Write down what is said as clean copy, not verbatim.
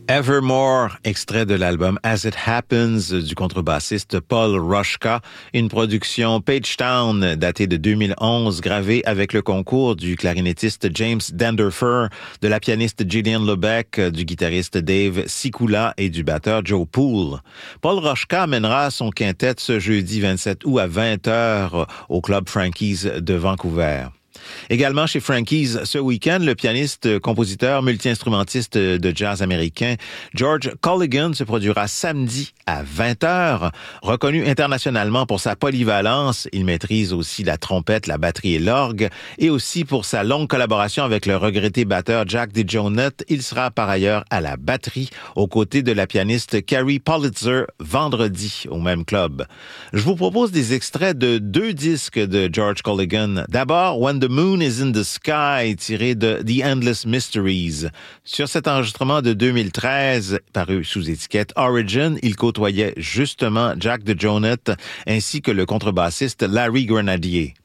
Evermore, extrait de l'album As It Happens du contrebassiste Paul Rushka, une production Pagetown datée de 2011, gravée avec le concours du clarinettiste James Danderfer, de la pianiste Gillian Lebec, du guitariste Dave Sikula et du batteur Joe Poole. Paul Rushka mènera son quintet ce jeudi 27 août à 20h au Club Frankie's de Vancouver. Également chez Frankie's ce week-end, le pianiste, compositeur, multi-instrumentiste de jazz américain George Colligan se produira samedi à 20h. Reconnu internationalement pour sa polyvalence, il maîtrise aussi la trompette, la batterie et l'orgue, et aussi pour sa longue collaboration avec le regretté batteur Jack DeJohnette. Il sera par ailleurs à la batterie aux côtés de la pianiste Carrie Politzer vendredi au même club. Je vous propose des extraits de 2 disques de George Colligan. D'abord, When the Moon is in the Sky, tiré de The Endless Mysteries. Sur cet enregistrement de 2013, paru sous étiquette Origin, il côtoyait justement Jack DeJohnette ainsi que le contrebassiste Larry Grenadier.